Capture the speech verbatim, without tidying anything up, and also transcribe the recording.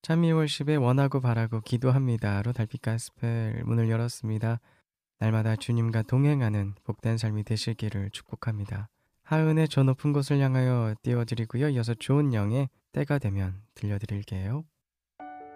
참이 월십에 원하고 바라고 기도합니다로 달빛 가스펠 문을 열었습니다. 날마다 주님과 동행하는 복된 삶이 되시기를 축복합니다. 하은의 저 높은 곳을 향하여 띄워드리고요. 이어서 좋은 영의 때가 되면 들려드릴게요.